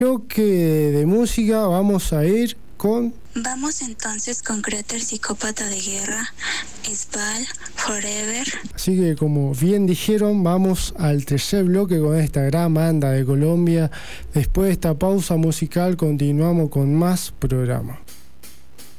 bloque de música vamos a ir con... Vamos entonces con Cráter Psicópata de Guerra, Sval, Forever. Así que como bien dijeron, vamos al tercer bloque con esta gran banda de Colombia. Después de esta pausa musical continuamos con más programa.